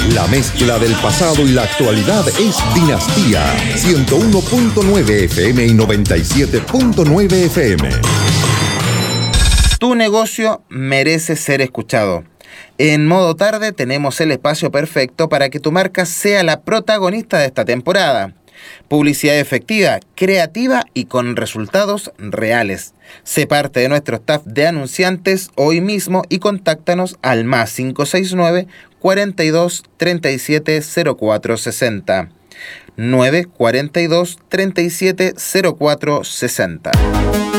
La mezcla del pasado y la actualidad es Dinastía 101.9 FM y 97.9 FM. Tu negocio merece ser escuchado. En Modo Tarde tenemos el espacio perfecto para que tu marca sea la protagonista de esta temporada. Publicidad efectiva, creativa y con resultados reales. Sé parte de nuestro staff de anunciantes hoy mismo y contáctanos al +569 42 37 04 60. 9 42 37 04 60.